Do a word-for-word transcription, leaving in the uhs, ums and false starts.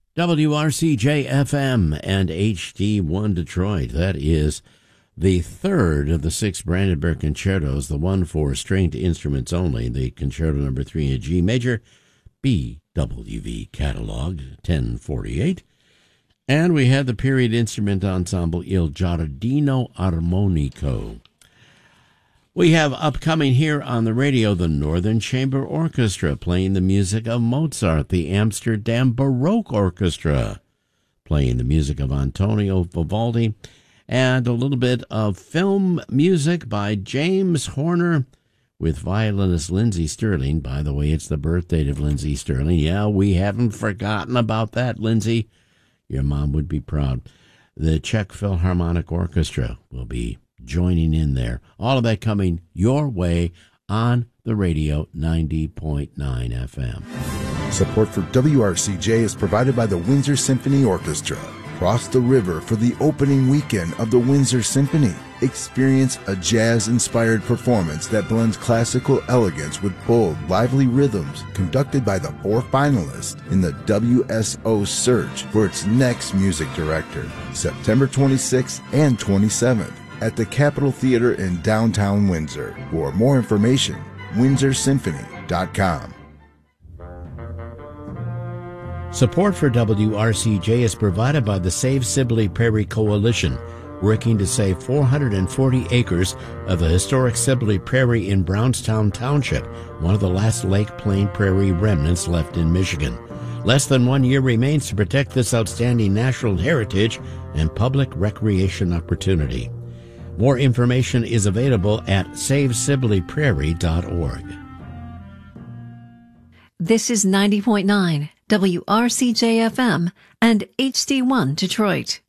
W R C J F M and H D one Detroit. That is the third of the six Brandenburg concertos, the one for stringed instruments only, the concerto number three in G major, B W V catalog, ten forty-eight. And we had the period instrument ensemble Il Giardino Armonico. We have upcoming here on the radio the Northern Chamber Orchestra playing the music of Mozart, the Amsterdam Baroque Orchestra playing the music of Antonio Vivaldi, and a little bit of film music by James Horner with violinist Lindsey Stirling. By the way, it's the birthday of Lindsey Stirling. Yeah, we haven't forgotten about that, Lindsey. Your mom would be proud. The Czech Philharmonic Orchestra will be joining in there. All of that coming your way on the radio, ninety point nine F M. Support for W R C J is provided by the Windsor Symphony Orchestra. Cross the river for the opening weekend of the Windsor Symphony. Experience a jazz-inspired performance that blends classical elegance with bold, lively rhythms, conducted by the four finalists in the W S O search for its next music director, September twenty-sixth and twenty-seventh. At the Capitol Theater in downtown Windsor. For more information, windsor symphony dot com. Support for W R C J is provided by the Save Sibley Prairie Coalition, working to save four hundred forty acres of the historic Sibley Prairie in Brownstown Township, one of the last Lake Plain Prairie remnants left in Michigan. Less than one year remains to protect this outstanding natural heritage and public recreation opportunity. More information is available at save sibley prairie dot org. This is ninety point nine W R C J F M and H D one Detroit.